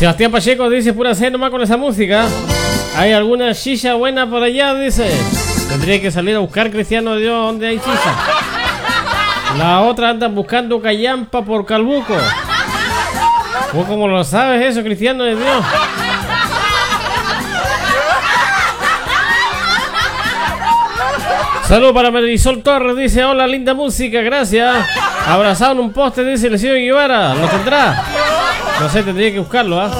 Sebastián Pacheco dice: pura sed nomás con esa música. ¿Hay alguna chicha buena por allá? Dice. Tendría que salir a buscar, Cristiano de Dios, donde hay chicha. La otra anda buscando callampa por Calbuco. ¿Vos cómo lo sabes eso, Cristiano de Dios? Saludos para Marisol Torres, dice: hola, linda música, gracias. Abrazado en un poste, dice el señor Guevara. ¿Lo tendrá? No sé, tendría que buscarlo, ¿ah?